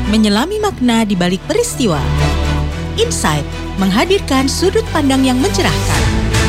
menyelami makna di balik peristiwa. Insight menghadirkan sudut pandang yang mencerahkan.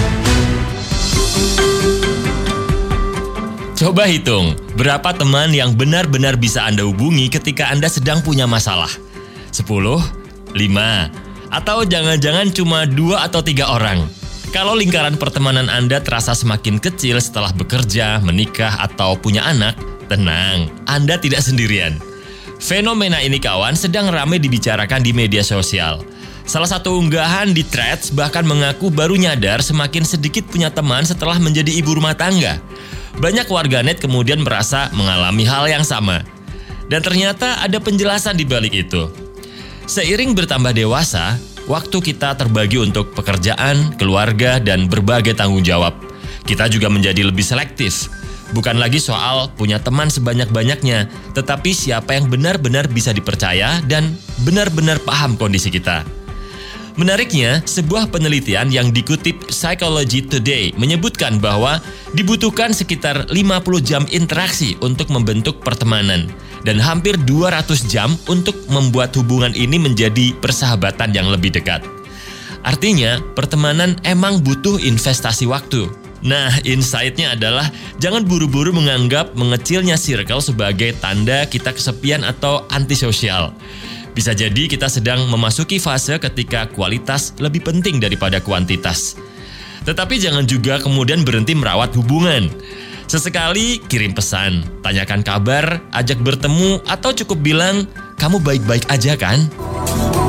Coba hitung, berapa teman yang benar-benar bisa Anda hubungi ketika Anda sedang punya masalah? 10? 5? Atau jangan-jangan cuma 2 atau 3 orang? Kalau lingkaran pertemanan Anda terasa semakin kecil setelah bekerja, menikah, atau punya anak, tenang, Anda tidak sendirian. Fenomena ini kawan sedang ramai dibicarakan di media sosial. Salah satu unggahan di Threads bahkan mengaku baru nyadar semakin sedikit punya teman setelah menjadi ibu rumah tangga. Banyak warganet kemudian merasa mengalami hal yang sama. Dan ternyata ada penjelasan di balik itu. Seiring bertambah dewasa, waktu kita terbagi untuk pekerjaan, keluarga, dan berbagai tanggung jawab. Kita juga menjadi lebih selektif. Bukan lagi soal punya teman sebanyak-banyaknya, tetapi siapa yang benar-benar bisa dipercaya dan benar-benar paham kondisi kita. Menariknya, sebuah penelitian yang dikutip Psychology Today menyebutkan bahwa dibutuhkan sekitar 50 jam interaksi untuk membentuk pertemanan dan hampir 200 jam untuk membuat hubungan ini menjadi persahabatan yang lebih dekat. Artinya, pertemanan emang butuh investasi waktu. Nah, insight-nya adalah jangan buru-buru menganggap mengecilnya circle sebagai tanda kita kesepian atau antisosial. Bisa jadi kita sedang memasuki fase ketika kualitas lebih penting daripada kuantitas. Tetapi jangan juga kemudian berhenti merawat hubungan. Sesekali kirim pesan, tanyakan kabar, ajak bertemu, atau cukup bilang, "Kamu baik-baik aja kan?"